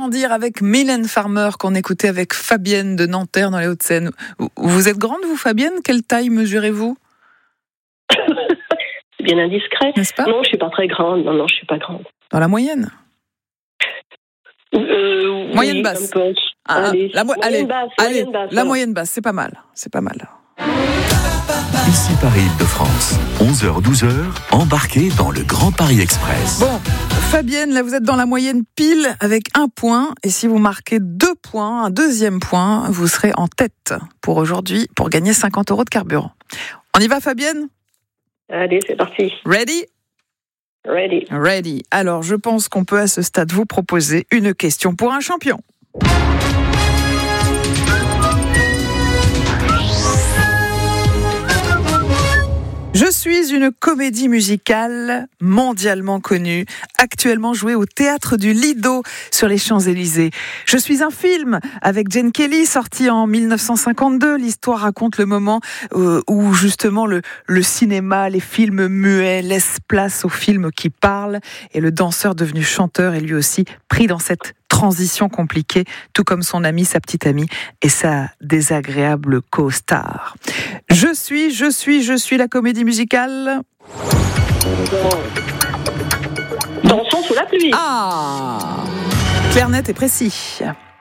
Grandir avec Mylène Farmer qu'on écoutait avec Fabienne de Nanterre dans les Hauts-de-Seine. Vous êtes grande, vous, Fabienne? Quelle taille mesurez-vous? C'est bien indiscret. N'est-ce pas? Non, je suis pas très grande. Non, je suis pas grande. Dans la moyenne? Moyenne oui, basse. Moyenne basse. La moyenne basse, c'est pas mal. C'est pas mal. Ici Paris-Île-de-France, 11h-12h, embarquez dans le Grand Paris Express. Bon, Fabienne, là vous êtes dans la moyenne pile avec 1 point. Et si vous marquez 2 points, un deuxième point, vous serez en tête pour aujourd'hui pour gagner 50 € de carburant. On y va, Fabienne? Allez, c'est parti. Ready? Ready. Alors, je pense qu'on peut à ce stade vous proposer une question pour un champion. Je suis une comédie musicale mondialement connue, actuellement jouée au Théâtre du Lido sur les Champs-Élysées. Je suis un film avec Gene Kelly, sorti en 1952. L'histoire raconte le moment où justement le cinéma, les films muets laissent place aux films qui parlent. Et le danseur devenu chanteur est lui aussi pris dans cette transition compliquée, tout comme son ami, sa petite amie et sa désagréable co-star. Je suis la comédie musicale. Dansons sous la pluie. Ah, clair, net et précis.